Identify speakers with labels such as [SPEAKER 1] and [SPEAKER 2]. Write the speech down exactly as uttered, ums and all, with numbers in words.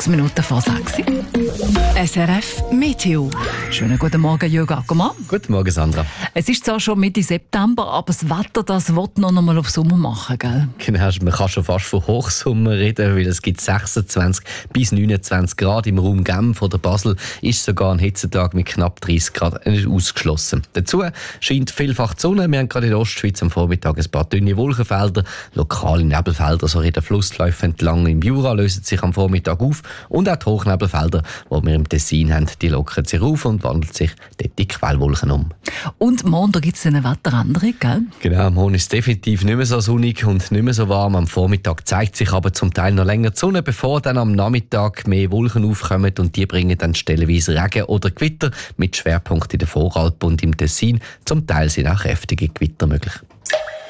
[SPEAKER 1] sechs Minuten vor sechs. S R F Meteo. Schönen guten Morgen, Jürgen Ackermann.
[SPEAKER 2] Guten Morgen, Sandra.
[SPEAKER 1] Es ist zwar schon Mitte September, aber das Wetter, das will noch einmal auf Sommer machen, gell?
[SPEAKER 2] Genau, man kann schon fast von Hochsommer reden, weil es gibt sechsundzwanzig bis neunundzwanzig Grad im Raum Genf oder Basel. Ist sogar ein Hitzetag mit knapp dreißig Grad nicht ausgeschlossen. Dazu scheint vielfach die Sonne. Wir haben gerade in der Ostschweiz am Vormittag ein paar dünne Wolkenfelder, lokale Nebelfelder, so in den Flussläufen entlang im Jura lösen sich am Vormittag auf und auch die Hochnebelfelder, die wir im Tessin haben, die lockern sich auf und wandeln sich dort in Quellwolken um.
[SPEAKER 1] Und morgen gibt es eine Wetteränderung, gell?
[SPEAKER 2] Genau, morgen ist es definitiv nicht mehr so sonnig und nicht mehr so warm. Am Vormittag zeigt sich aber zum Teil noch länger die Sonne, bevor dann am Nachmittag mehr Wolken aufkommen und die bringen dann stellenweise Regen oder Gewitter mit Schwerpunkt in der Voralpen und im Tessin. Zum Teil sind auch kräftige Gewitter möglich.